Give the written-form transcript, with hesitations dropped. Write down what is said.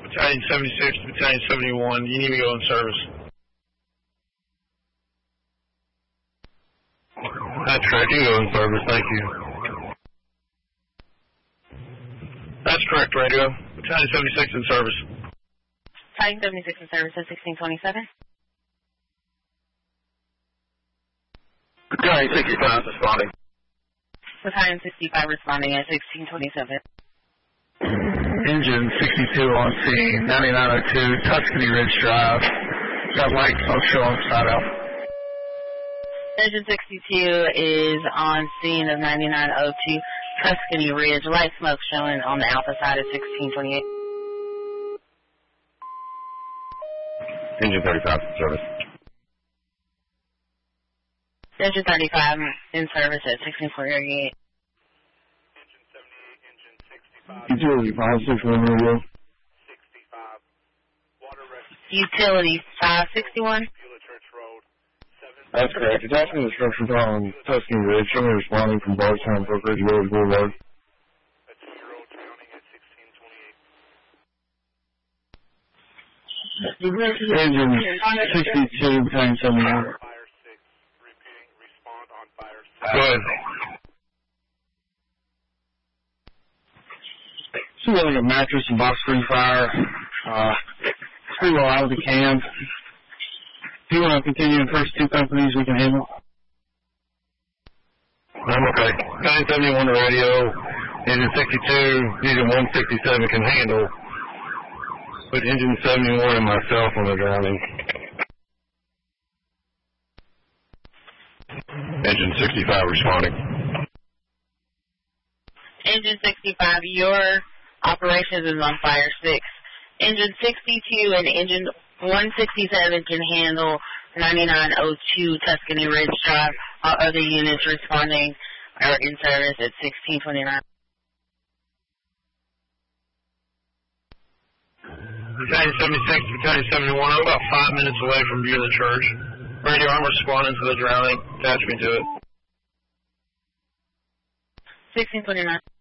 Battalion 76 to Battalion 71. You need to go in service. That's correct. You can go in service. Thank you. That's correct, radio. Battalion 76 in service. Battalion 76 in service at 1627. Battalion 65 responding. Battalion 65 responding at 1627. Engine 62 on scene, 9902, Tuscany Ridge Drive. Got light smoke showing side out. Engine 62 is on scene of 9902, Tuscany Ridge. Light smoke showing on the alpha side of 1628. Engine 35 in service. Engine 35 in service at 1648. Utility 561 radio. 65. Water rescue. Utility 561. That's correct. Attachment instructions on Tuscany Ridge. Show me responding from Bardstown, Brookridge Road Boulevard. That's 0 County at 1628. Engine 62, Battalion 71. Fire 6. Repeating. Respond on fire 6. Go ahead. See like a mattress and box free fire. It's pretty well out of the can. If you want to continue the first two companies, we can handle. I'm okay. 971 radio, engine 62, engine 167 can handle, but engine 71 and myself on the drowning. Engine 65 responding. Engine 65, your operations is on fire 6. Engine 62 and engine 167 can handle 9902 Tuscany Ridge Drive. All other units responding are in service at 1629. Battalion 76 to Battalion 71. I'm about 5 minutes away from Beulah Church. Radio, I'm responding to the drowning. Attach me to it. 1629.